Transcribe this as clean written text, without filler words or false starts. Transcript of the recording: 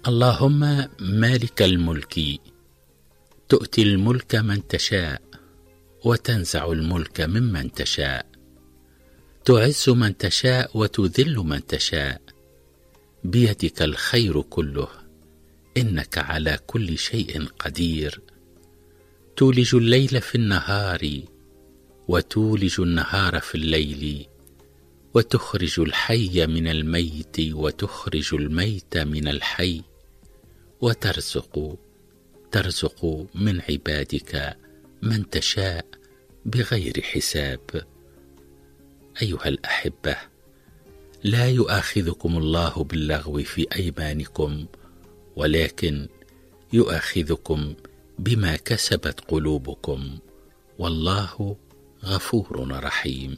اللهم مالك الملك، تؤتي الملك من تشاء وتنزع الملك ممن تشاء، تعز من تشاء وتذل من تشاء، بيدك الخير كله، إنك على كل شيء قدير. تولج الليل في النهار وتولج النهار في الليل، وتخرج الحي من الميت وتخرج الميت من الحي، ترزق من عبادك من تشاء بغير حساب. أيها الأحبة، لا يؤاخذكم الله باللغو في أيمانكم، ولكن يؤاخذكم بما كسبت قلوبكم، والله غفور رحيم.